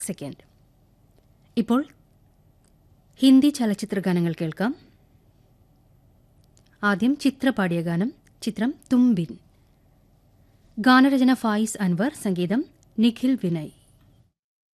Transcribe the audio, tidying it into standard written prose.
Second. ഇപ്പോൾ ഹിന്ദി ചലച്ചിത്ര ഗാനങ്ങൾ കേൾക്കാം. ആദ്യം ചിത്ര പാടിയ ഗാനം. ചിത്രം തുംബിൻ. ഗാനരചന ഫായിസ് അൻവർ, സംഗീതം നിഖിൽ വിനയ്.